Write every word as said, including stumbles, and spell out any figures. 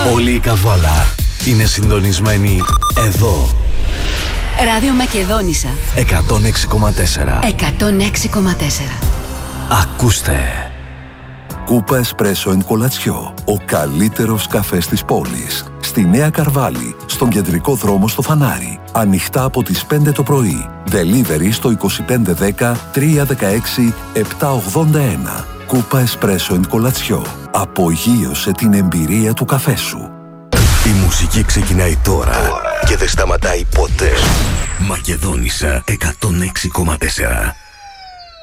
Όλη η Καβάλα είναι συντονισμένη εδώ. Ράδιο Μακεδόνισσα εκατόν έξι κόμμα τέσσερα. εκατόν έξι κόμμα τέσσερα. Ακούστε. Κούπα Εσπρέσο εν Κολατσιό. Ο καλύτερος καφές της πόλης. Στη Νέα Καρβάλη, στον κεντρικό δρόμο στο Φανάρι. Ανοιχτά από τις πέντε το πρωί. Delivery στο είκοσι πέντε δέκα τριακόσια δεκαέξι επτακόσια ογδόντα ένα. Κούπα Εσπρέσο εν Κολατσιό. Απογείωσε την εμπειρία του καφέ σου. Η μουσική ξεκινάει τώρα, τώρα. Και δεν σταματάει ποτέ. Μακεδόνισσα εκατόν έξι κόμμα τέσσερα.